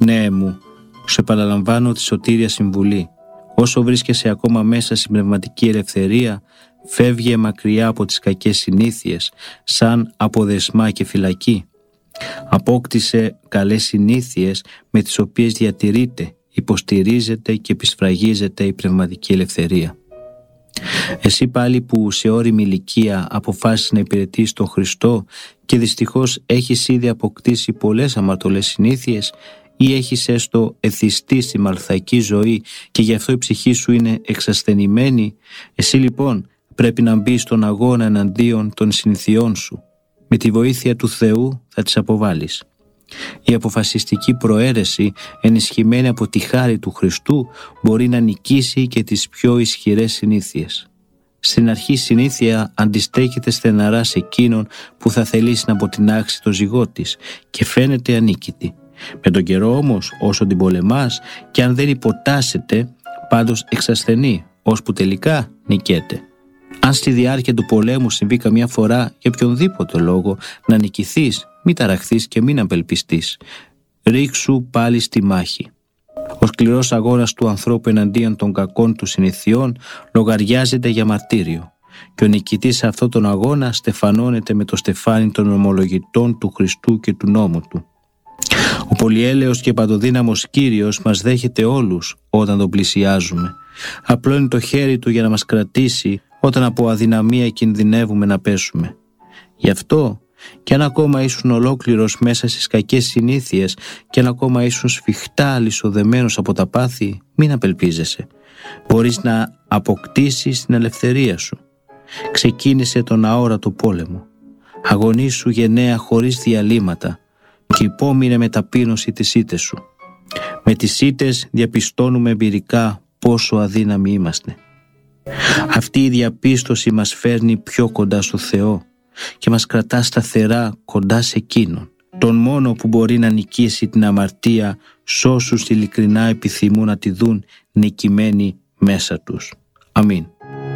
Ναι μου, σου επαναλαμβάνω τη σωτήρια συμβουλή. Όσο βρίσκεσαι ακόμα μέσα στην πνευματική ελευθερία, φεύγε μακριά από τις κακές συνήθειες, σαν από δεσμά και φυλακή. Απόκτησε καλές συνήθειες με τις οποίες διατηρείται, υποστηρίζεται και επισφραγίζεται η πνευματική ελευθερία. Εσύ πάλι που σε ώριμη ηλικία αποφάσισες να υπηρετείς τον Χριστό και δυστυχώς έχεις ήδη αποκτήσει πολλές αμαρτωλές συνήθειες ή έχεις έστω εθιστεί στη μαλθακή ζωή και γι' αυτό η ψυχή σου είναι εξασθενημένη, εσύ λοιπόν πρέπει να μπεις στον αγώνα εναντίον των συνηθιών σου. Με τη βοήθεια του Θεού θα τις αποβάλεις. Η αποφασιστική προαίρεση, ενισχυμένη από τη χάρη του Χριστού, μπορεί να νικήσει και τις πιο ισχυρές συνήθειες. Στην αρχή η συνήθεια αντιστέκεται στεναρά σε εκείνον που θα θελήσει να αποτινάξει το ζυγό της και φαίνεται ανίκητη. Με τον καιρό όμως, όσο την πολεμάς και αν δεν υποτάσσεται, πάντως εξασθενεί, ώσπου τελικά νικέται. Αν στη διάρκεια του πολέμου συμβεί καμιά φορά για οποιονδήποτε λόγο να νικηθείς, μη ταραχθείς και μην απελπιστείς. Ρίξου πάλι στη μάχη. Ο σκληρός αγώνας του ανθρώπου εναντίον των κακών του συνηθιών λογαριάζεται για μαρτύριο και ο νικητής σε αυτόν τον αγώνα στεφανώνεται με το στεφάνι των ομολογητών του Χριστού και του νόμου του. Ο πολυέλεος και παντοδύναμος Κύριος μας δέχεται όλους όταν τον πλησιάζουμε. Απλώνει το χέρι του για να μας κρατήσει όταν από αδυναμία κινδυνεύουμε να πέσουμε. Γι' αυτό και αν ακόμα ήσουν ολόκληρος μέσα στις κακές συνήθειες και αν ακόμα ήσουν σφιχτά αλυσοδεμένος από τα πάθη, μην απελπίζεσαι. Μπορείς να αποκτήσεις την ελευθερία σου. Ξεκίνησε τον αόρατο πόλεμο. Αγωνίσου γενναία χωρίς διαλύματα και υπόμεινε με ταπείνωση τις ήττες σου. Με τις ήττες διαπιστώνουμε εμπειρικά πόσο αδύναμοι είμαστε. Αυτή η διαπίστωση μας φέρνει πιο κοντά στο Θεό και μας κρατά σταθερά κοντά σε Εκείνον, τον μόνο που μπορεί να νικήσει την αμαρτία σ' όσους ειλικρινά επιθυμούν να τη δουν νικημένη μέσα τους. Αμήν.